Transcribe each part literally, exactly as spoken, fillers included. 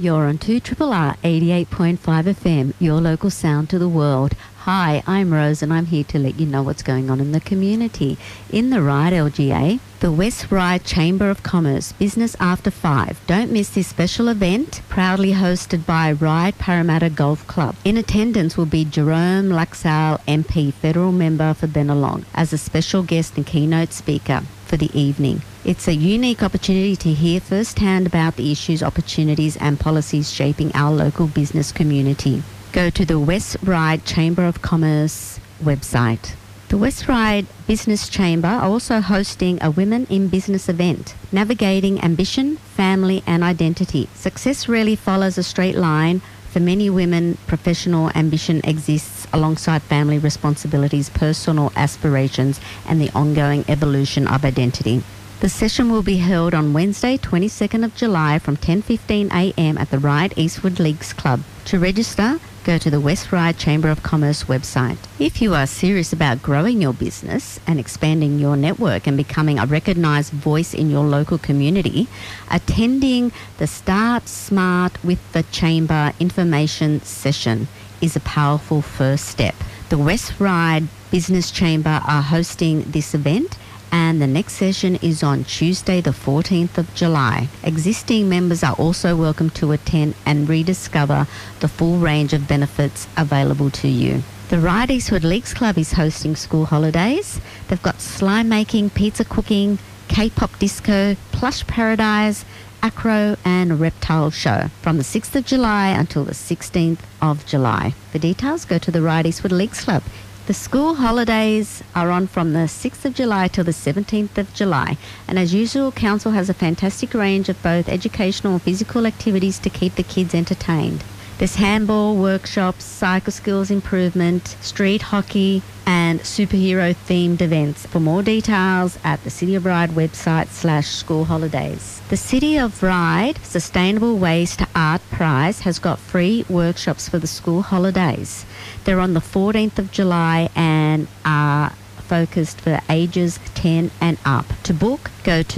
You're on two R R R eighty-eight point five F M, your local sound to the world. Hi, I'm Rose and I'm here to let you know what's going on in the community. In the Ryde L G A, the West Ryde Chamber of Commerce Business After five. Don't miss this special event, proudly hosted by Ryde Parramatta Golf Club. In attendance will be Jerome Laxale M P, Federal Member for Bennelong, as a special guest and keynote speaker for the evening. It's a unique opportunity to hear firsthand about the issues, opportunities and policies shaping our local business community. Go to the West Ryde Chamber of Commerce website. The West Ryde Business Chamber are also hosting a Women in Business event, navigating ambition, family and identity. Success rarely follows a straight line. For many women, professional ambition exists alongside family responsibilities, personal aspirations and the ongoing evolution of identity. The session will be held on Wednesday, twenty-second of July from ten fifteen a m at the Ryde Eastwood Leagues Club. To register, go to the West Ryde Chamber of Commerce website. If you are serious about growing your business and expanding your network and becoming a recognised voice in your local community, attending the Start Smart with the Chamber information session is a powerful first step. The West Ryde Business Chamber are hosting this event, and the next session is on Tuesday the fourteenth of July. Existing members are also welcome to attend and rediscover the full range of benefits available to you. The Ryde Eastwood Leagues Club is hosting school holidays. They've got slime making, pizza cooking, K-pop disco, plush paradise, acro and reptile show from the sixth of July until the sixteenth of July. For details, go to the Ryde Eastwood Leagues Club. The school holidays are on from the sixth of July till the seventeenth of July, and as usual, Council has a fantastic range of both educational and physical activities to keep the kids entertained. There's handball workshops, cycle skills improvement, street hockey and superhero themed events. For more details at the City of Ryde website slash school holidays. The City of Ryde Sustainable Waste to Art Prize has got free workshops for the school holidays. They're on the fourteenth of July and are focused for ages ten and up. To book, go to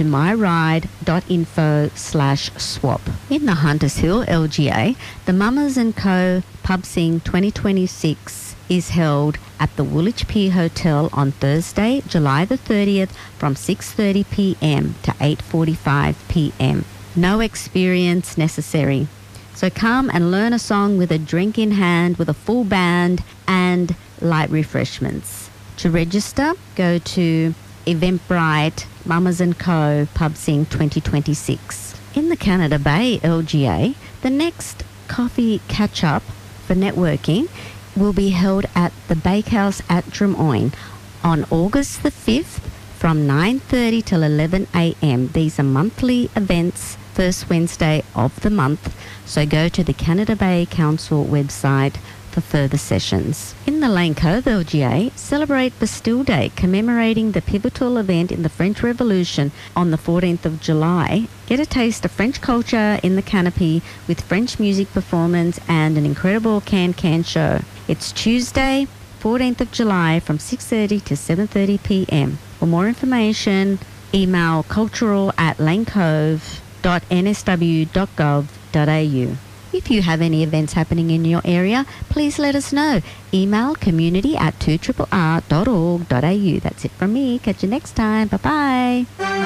myryde.info slash swap. In the Hunters Hill L G A, the Mamas and Co Pub Sing twenty twenty-six is held at the Woolwich Pier Hotel on Thursday, July the thirtieth from six thirty p m to eight forty-five p m. No experience necessary. So come and learn a song with a drink in hand with a full band and light refreshments. To register, go to Eventbrite Mamas and Co Pub Sing twenty twenty-six. In the Canada Bay L G A, the next coffee catch-up for networking will be held at the Bakehouse at Drummoyne on August the fifth from nine thirty till eleven a m. These are monthly events, first Wednesday of the month, so go to the Canada Bay Council website for further sessions. In the Lane Cove L G A, celebrate Bastille Day, commemorating the pivotal event in the French Revolution on the fourteenth of July. Get a taste of French culture in the canopy with French music performance and an incredible can-can show. It's Tuesday, fourteenth of July from six thirty to seven thirty p m. For more information, email cultural at lanecove dot n s w dot gov dot a u. If you have any events happening in your area, please let us know. Email community at two R R R dot org dot a u. That's it from me. Catch you next time. Bye-bye.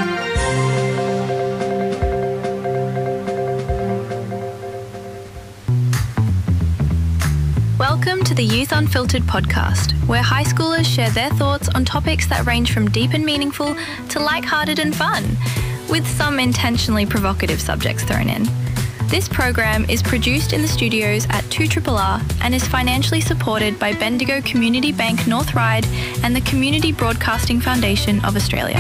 Welcome to the Youth Unfiltered podcast, where high schoolers share their thoughts on topics that range from deep and meaningful to lighthearted and fun, with some intentionally provocative subjects thrown in. This program is produced in the studios at two R R R and is financially supported by Bendigo Community Bank North Ryde and the Community Broadcasting Foundation of Australia.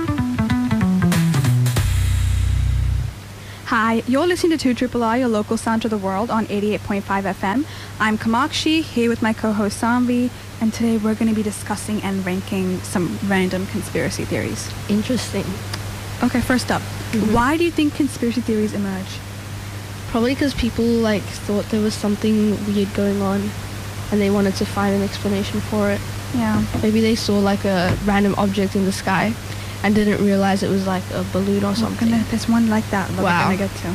Hi, you're listening to two R R R, your local sound to the world on eighty-eight point five F M. I'm Kamakshi, here with my co-host Samvi, and today we're going to be discussing and ranking some random conspiracy theories. Interesting. Okay, first up, mm-hmm. Why do you think conspiracy theories emerge? Probably because people like thought there was something weird going on and they wanted to find an explanation for it. Yeah. Maybe they saw like a random object in the sky and didn't realize it was like a balloon or something. Gonna, there's one like that that wow. we're going to get to.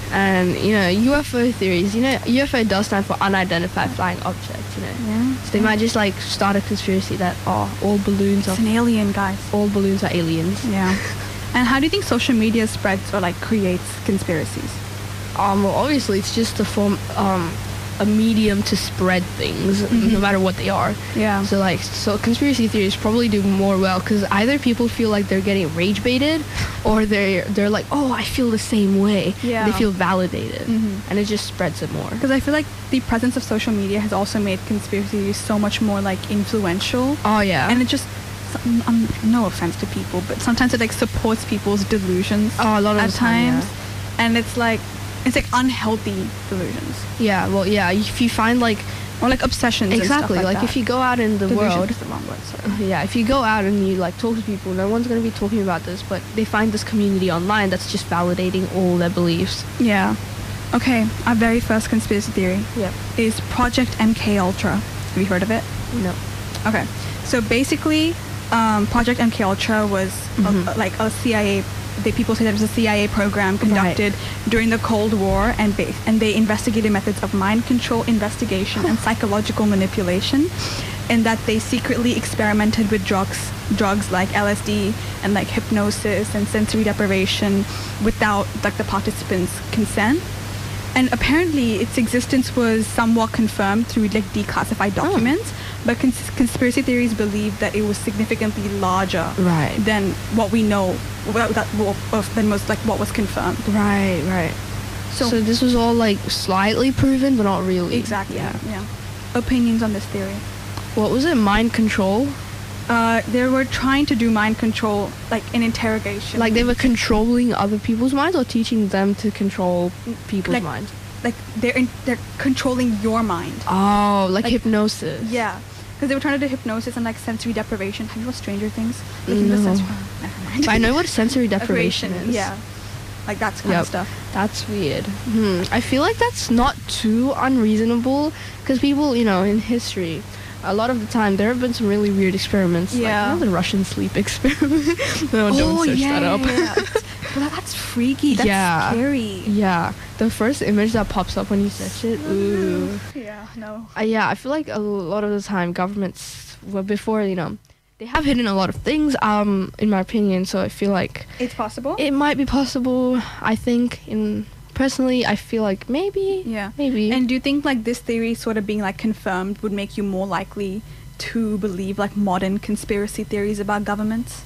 And, you know, U F O theories, you know, U F O does stand for unidentified flying objects, you know. Yeah. So they might just, like, start a conspiracy that, oh, all balloons It's are, an alien, guys. all balloons are aliens. Yeah. And how do you think social media spreads or like creates conspiracies? Um, well, obviously, it's just a form, um, a medium to spread things, Mhm. no matter what they are. Yeah. So, like, so conspiracy theories probably do more well because either people feel like they're getting rage baited, or they're they're like, oh, I feel the same way. Yeah. They feel validated, Mhm. and it just spreads it more. Because I feel like the presence of social media has also made conspiracy theories so much more like influential, Oh yeah. and it just, um, no offense to people, but sometimes it like supports people's delusions oh, a lot of at the time, times, and it's like it's like unhealthy delusions Yeah. yeah. Well, yeah. If you find like or like obsessions. and stuff exactly, like, that. if you go out in the Delusions world. is the wrong word. Sorry. Yeah, if you go out and you like talk to people, no one's gonna be talking about this, but they find this community online that's just validating all their beliefs. Yeah. Okay. Our very first conspiracy theory Yep. is Project M K Ultra. Have you heard of it? No. Okay, so basically, um, Project M K Ultra was Mhm. a, like a C I A. They, people say that it was a C I A program conducted during the Cold War, and ba- and they investigated methods of mind control, investigation, and psychological manipulation, and that they secretly experimented with drugs, drugs like L S D and like hypnosis and sensory deprivation, without like the participants' consent. And apparently, its existence was somewhat confirmed through like declassified documents. But cons- conspiracy theories believe that it was significantly larger Right. than what we know, well, that well, of than most like what was confirmed. Right. Right. So, So, this was all like slightly proven, but not really. exactly, Yeah. yeah. Opinions on this theory? What was it? Mind control? Uh, they were trying to do mind control, like in interrogation. Like they were controlling other people's minds, or teaching them to control people's Like- minds? like they're in, they're controlling your mind. Oh, like, like- hypnosis. Yeah, because they were trying to do hypnosis and like sensory deprivation. Have you watched Stranger Things? Like, in the No. sense- oh, never mind. But I know what sensory deprivation is. Yeah, like that's kind Yep. of stuff. That's weird. Hmm. I feel like that's not too unreasonable because people, you know, in history, a lot of the time there have been some really weird experiments. Yeah. Like, you know, the Russian sleep experiment. No, don't search yeah, that up. yeah, yeah. Well, that's freaky. That's Yeah. scary. Yeah. The first image that pops up when you search it. Ooh. Yeah, no. Uh, yeah, I feel like a lot of the time governments, well, before, you know, they have hidden a lot of things, um, in my opinion. So I feel like It's possible. it might be possible. I think, in personally, I feel like maybe, Yeah. maybe. And do you think like this theory sort of being like confirmed would make you more likely to believe like modern conspiracy theories about governments?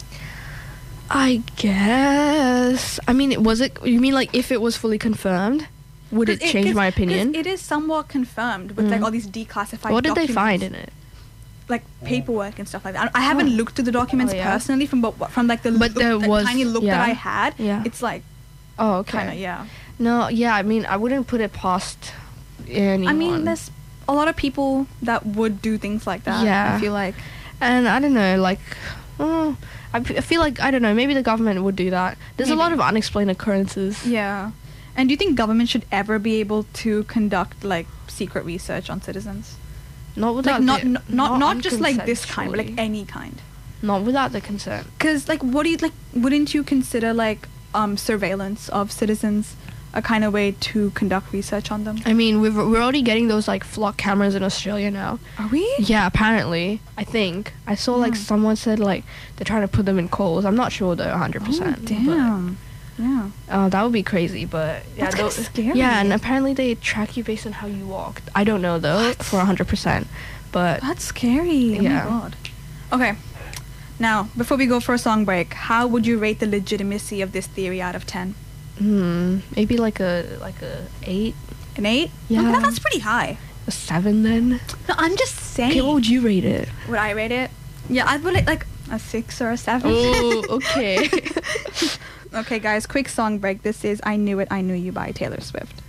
I guess. I mean, was it? You mean like if it was fully confirmed, would it 'Cause change 'cause- my 'cause opinion? It is somewhat confirmed with like Mm. all these declassified. What did they documents, find in it? Like paperwork and stuff like that. I I haven't Oh. looked through the documents Oh, yeah. personally from but from like the But look, there the was- tiny look yeah. that I had. Yeah. It's like Oh, okay. kind of yeah. No, yeah. I mean, I wouldn't put it past anyone. I mean, there's a lot of people that would do things like that. Yeah. I feel like. And I don't know, like, mm, I, p- I feel like, I don't know, maybe the government would do that. There's a lot Maybe. of unexplained occurrences. Yeah. And do you think government should ever be able to conduct like secret research on citizens? Not without Like not the, not not, not just like this kind, but like unconsensually. any kind. Not without the consent. Cuz like what do you like wouldn't you consider like um surveillance of citizens a kind of way to conduct research on them? I mean, we've, we're already getting those, like, flock cameras in Australia now. Are we? Yeah, apparently. I think. I saw, like, Yeah. someone said, like, they're trying to put them in coals. I'm not sure, though, one hundred percent. Oh, damn. Yeah. But, uh, that would be crazy, but... Yeah, That's kinda tho- scary. Yeah, and apparently they track you based on how you walked. I don't know, though, What? for one hundred percent. But... That's scary. Oh Yeah. my god. Okay. Now, before we go for a song break, how would you rate the legitimacy of this theory out of ten? Hmm, maybe like a like a eight, An eight? Yeah. Okay, that's pretty high. a seven then. No, I'm just saying. Okay, what would you rate it? Would I rate it? Yeah, I'd put it like a six or a seven. Oh, okay. Okay, guys, quick song break. This is I Knew It, I Knew You by Taylor Swift.